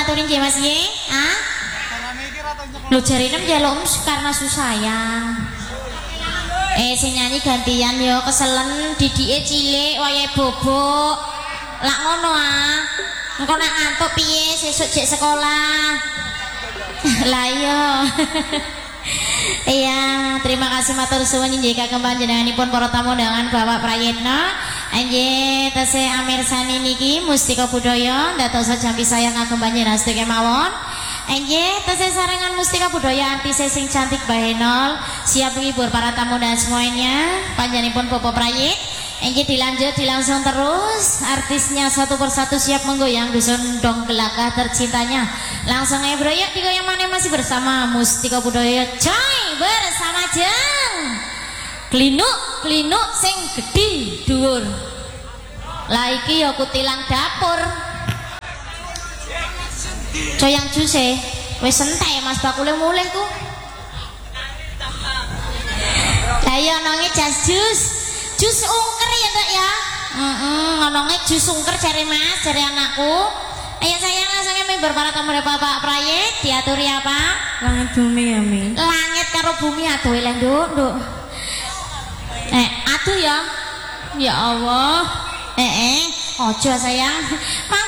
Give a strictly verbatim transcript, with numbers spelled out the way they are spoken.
aturin nggih Mas nggih. Ah? Lho jarine njaluk karena susah ya. Eh sing nyanyi gantian yo keselen didike cilik wayahe bobok. Lak ngono ah. Engko nek ngantuk piye sesuk jek sekolah. Lah iya. Iya, terima kasih matur suwun inggih kagem panjenenganipun para tamu undangan Bapak Prayitna. Nggih, tesih amirsani niki Mustika Budaya dadosa jampi sayang kagem panjenengan sedaya mawon. Nggih, tesih sarengan Mustika Budaya artis sing cantik Bahenol siap menghibur para tamu dan semuanya. Panjenenganipun Bapak Prayit. Nggih dilanjut dilangsung terus artisnya satu persatu siap menggoyang dusun dong gelagah tercintanya. Langsung aja bro, yuk digoyang mana masih bersama Mustika Budaya coy bersama jeng klinuk klinuk sing gede dhuwur. Lah iki ya kutilang dapur. Coyang juse wis entek Mas bakule mulih ku. Lah ya nonge jas jus. Jus ungker ya Dok ya. Heeh, ngomongnya jus ungker cari Mas, cari anakku. Ayo sayang langsung mimbar para tamu dari Bapak Prayit diaturi apa? Langit bumi ya Mi. Langit karo bumi aduh eleh Nduk, Nduk. Eh, aduh ya. Ya Allah. Eh, eh, ojo sayang. Mangga